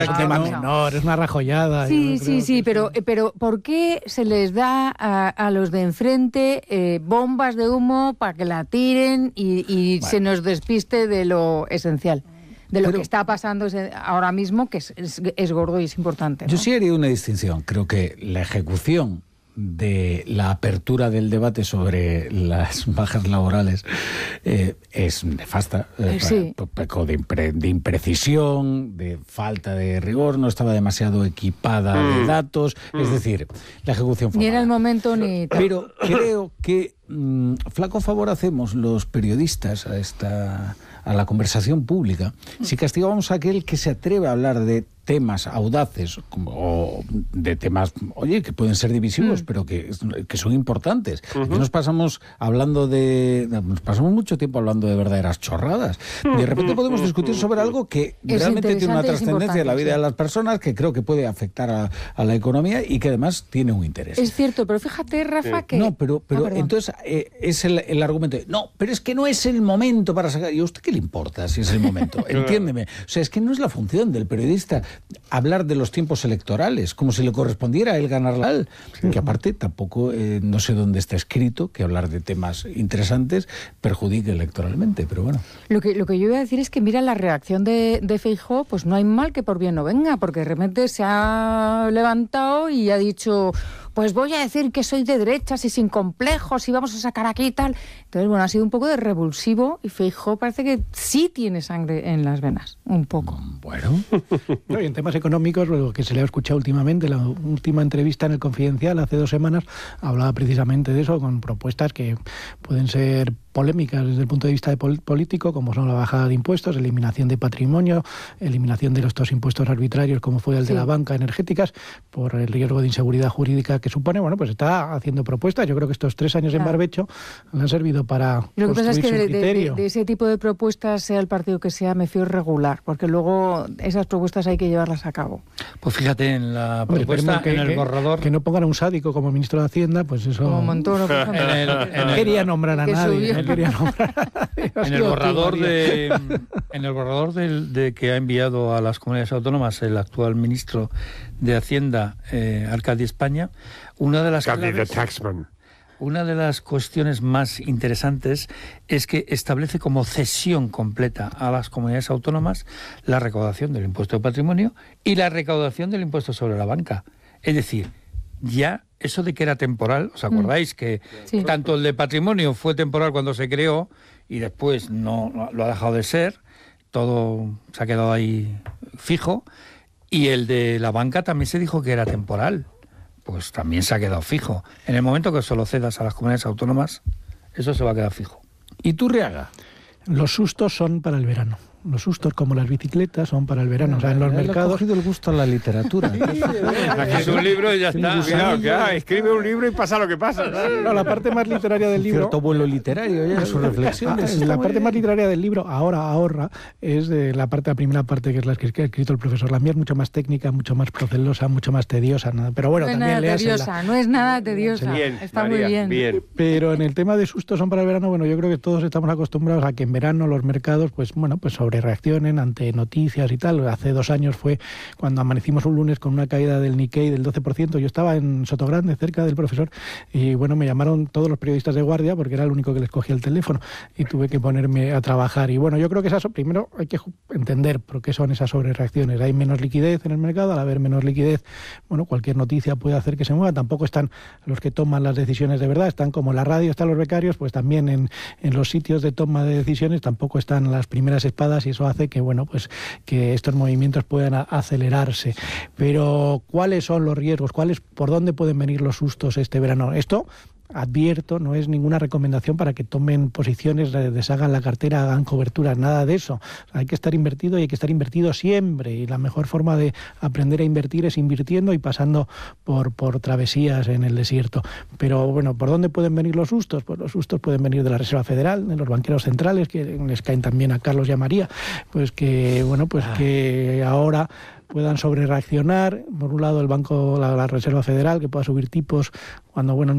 Es un tema menor, es una rajollada. Sí, pero ¿por qué se les da a los de enfrente bombas de humo para que la tiren y se nos despiste de lo esencial? De lo que está pasando ahora mismo, que es gordo y es importante, ¿no? Yo sí haría una distinción. Creo que la ejecución de la apertura del debate sobre las bajas laborales es nefasta, peco de imprecisión, de falta de rigor, no estaba demasiado equipada de datos, es decir, la ejecución fue ni mala. era el momento ni... Pero creo que flaco favor hacemos los periodistas a la conversación pública si castigamos a aquel que se atreve a hablar de temas audaces o de temas, oye, que pueden ser divisivos, pero que son importantes. Aquí nos pasamos mucho tiempo hablando de verdaderas chorradas. De repente podemos discutir sobre algo que realmente tiene una trascendencia en la vida de las personas, que creo que puede afectar a la economía y que además tiene un interés. Es cierto, pero fíjate, Rafa, que... No, pero entonces es el argumento de, no, pero es que no es el momento para sacar... ¿Y a usted qué le importa si es el momento? Entiéndeme. O sea, es que no es la función del periodista hablar de los tiempos electorales, como si le correspondiera a él ganarla. Que aparte tampoco, no sé dónde está escrito, que hablar de temas interesantes perjudique electoralmente, pero bueno. Lo que yo iba a decir es que, mira, la reacción de Feijóo, pues no hay mal que por bien no venga, porque de repente se ha levantado y ha dicho... pues voy a decir que soy de derechas y sin complejos y vamos a sacar aquí y tal. Entonces, bueno, ha sido un poco de revulsivo y Feijóo parece que sí tiene sangre en las venas, un poco. Bueno. No, y en temas económicos, lo que se le ha escuchado últimamente, la última entrevista en El Confidencial hace 2 semanas, hablaba precisamente de eso, con propuestas que pueden ser polémicas desde el punto de vista político, como son la bajada de impuestos, eliminación de patrimonio, eliminación de estos impuestos arbitrarios como fue el de la banca, energéticas, por el riesgo de inseguridad jurídica que supone. Bueno, pues está haciendo propuestas. Yo creo que estos 3 años en barbecho le han servido para lo que pasa es que de ese tipo de propuestas, sea el partido que sea, me fío regular, porque luego esas propuestas hay que llevarlas a cabo. Pues fíjate, en la propuesta, en el borrador... Que no pongan a un sádico como ministro de Hacienda, pues eso... Como Montoro, por ejemplo. No quería nombrar a nadie. En el borrador de que ha enviado a las comunidades autónomas el actual ministro de Hacienda, Arcadi España, una de las cuestiones más interesantes es que establece como cesión completa a las comunidades autónomas la recaudación del impuesto de patrimonio y la recaudación del impuesto sobre la banca. Es decir, ya eso de que era temporal, ¿os acordáis? Que tanto el de patrimonio fue temporal cuando se creó y después no lo ha dejado de ser, todo se ha quedado ahí fijo, y el de la banca también se dijo que era temporal, pues también se ha quedado fijo. En el momento que solo cedas a las comunidades autónomas, eso se va a quedar fijo. ¿Y tú, Riaga? Los sustos son para el verano. Los sustos, como las bicicletas, son para el verano. O sea, en los mercados... Ha cogido el gusto a la literatura. Es un libro y ya está. Cuidado, escribe un libro y pasa lo que pasa. No, la parte más literaria del libro... Cierto vuelo literario ya en sus reflexiones. La parte más literaria del libro, ahorra, es de la primera parte, que es la que ha escrito el profesor. La mía es mucho más técnica, mucho más procelosa, mucho más tediosa. Pero bueno, no también leas... No es nada tediosa. Bien, está María, muy bien. Pero en el tema de sustos son para el verano, bueno, yo creo que todos estamos acostumbrados a que en verano los mercados, pues sobre reaccionen ante noticias y tal. Hace 2 años fue cuando amanecimos un lunes con una caída del Nikkei del 12%. Yo estaba en Sotogrande, cerca del profesor, y bueno, me llamaron todos los periodistas de guardia porque era el único que les cogía el teléfono y tuve que ponerme a trabajar. Y bueno, yo creo que primero hay que entender por qué son esas sobrereacciones. Hay menos liquidez en el mercado. Al haber menos liquidez, bueno, cualquier noticia puede hacer que se mueva. Tampoco están los que toman las decisiones de verdad. Están como en la radio, están los becarios, pues también en los sitios de toma de decisiones tampoco están las primeras espadas, y eso hace que, bueno, pues que estos movimientos puedan acelerarse. Pero ¿cuáles son los riesgos? ¿Por dónde pueden venir los sustos este verano? Esto, advierto, no es ninguna recomendación para que tomen posiciones, deshagan la cartera, hagan coberturas, nada de eso. Hay que estar invertido y hay que estar invertido siempre, y la mejor forma de aprender a invertir es invirtiendo y pasando por travesías en el desierto. Pero bueno, ¿por dónde pueden venir los sustos? Pues los sustos pueden venir de la Reserva Federal, de los banqueros centrales, que les caen también a Carlos y a María, pues que que ahora puedan sobrereaccionar. Por un lado, la Reserva Federal, que pueda subir tipos cuando, bueno,